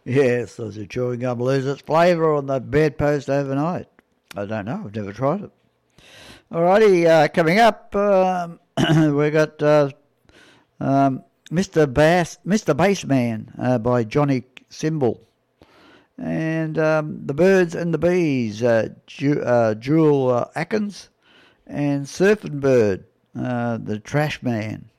Yes, does your chewing gum lose its flavour on the bedpost overnight? I don't know. I've never tried it. Alrighty, coming up, we got Mr. Bassman by Johnny Symbol. And The Birds and the Bees, Jewel Atkins. And Surfing Bird, the Trash Man.